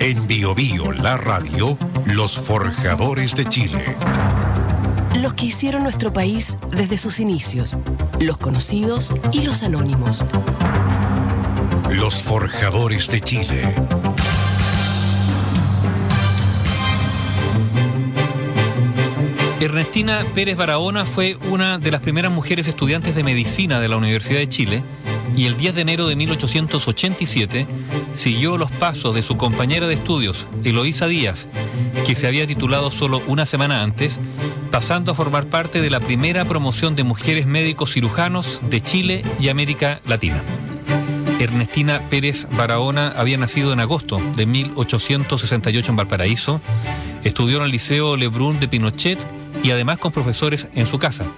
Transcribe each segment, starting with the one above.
En Bio Bio, la radio, los forjadores de Chile. Los que hicieron nuestro país desde sus inicios, los conocidos y los anónimos. Los forjadores de Chile. Ernestina Pérez Barahona fue una de las primeras mujeres estudiantes de medicina de la Universidad de Chile y el 10 de enero de 1887 siguió los pasos de su compañera de estudios, Eloísa Díaz, que se había titulado solo una semana antes, pasando a formar parte de la primera promoción de mujeres médicos cirujanos de Chile y América Latina. Ernestina Pérez Barahona había nacido en agosto de 1868 en Valparaíso, estudió en el Liceo Lebrun de Pinochet y además con profesores en su casa.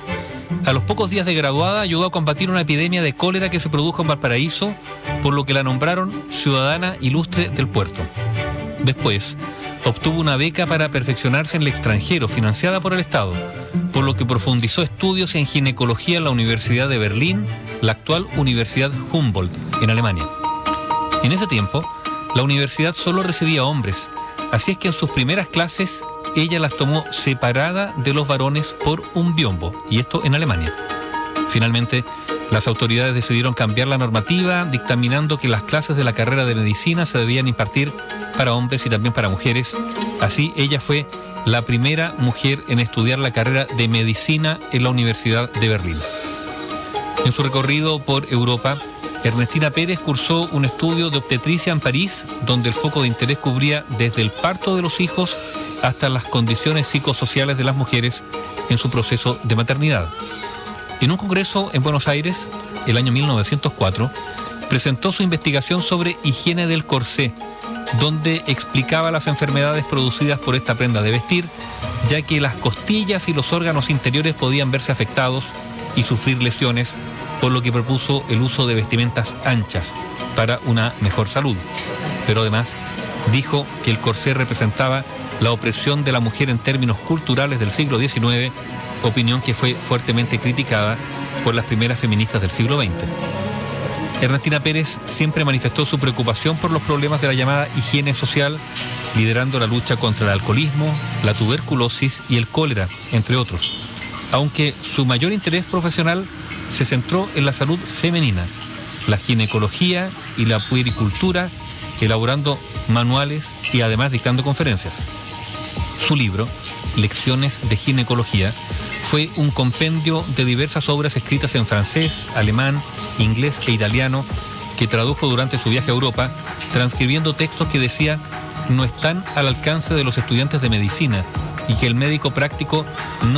A los pocos días de graduada ayudó a combatir una epidemia de cólera que se produjo en Valparaíso, por lo que la nombraron ciudadana ilustre del puerto. Después, obtuvo una beca para perfeccionarse en el extranjero, financiada por el Estado, por lo que profundizó estudios en ginecología en la Universidad de Berlín, la actual Universidad Humboldt, en Alemania. En ese tiempo, la universidad solo recibía hombres, así es que en sus primeras clases ella las tomó separada de los varones por un biombo, y esto en Alemania. Finalmente, las autoridades decidieron cambiar la normativa, dictaminando que las clases de la carrera de medicina se debían impartir para hombres y también para mujeres. Así, ella fue la primera mujer en estudiar la carrera de medicina en la Universidad de Berlín. En su recorrido por Europa, Ernestina Pérez cursó un estudio de obstetricia en París, donde el foco de interés cubría desde el parto de los hijos hasta las condiciones psicosociales de las mujeres en su proceso de maternidad. En un congreso en Buenos Aires, el año 1904, presentó su investigación sobre higiene del corsé, donde explicaba las enfermedades producidas por esta prenda de vestir, ya que las costillas y los órganos interiores podían verse afectados y sufrir lesiones, por lo que propuso el uso de vestimentas anchas para una mejor salud. Pero además dijo que el corsé representaba la opresión de la mujer en términos culturales del siglo XIX, opinión que fue fuertemente criticada por las primeras feministas del siglo XX. Ernestina Pérez siempre manifestó su preocupación por los problemas de la llamada higiene social, liderando la lucha contra el alcoholismo, la tuberculosis y el cólera, entre otros, aunque su mayor interés profesional se centró en la salud femenina, la ginecología y la puericultura, elaborando manuales y además dictando conferencias. Su libro, Lecciones de Ginecología, fue un compendio de diversas obras escritas en francés, alemán, inglés e italiano, que tradujo durante su viaje a Europa, transcribiendo textos que decía no están al alcance de los estudiantes de medicina y que el médico práctico no